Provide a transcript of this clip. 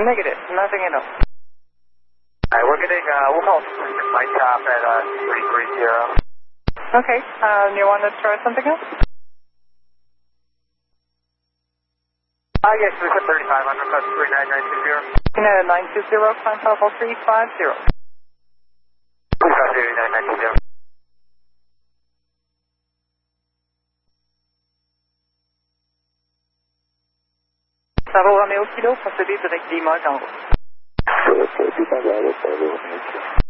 Negative. Nothing at all. Alright, we're getting, we'll call flight top at 330. Okay. You want to try something else? Yes, we said 3500, request 39920. United 920, climb level 350. 350, 9920. Bravo Romeo Kilo, procédez avec Lima en haut.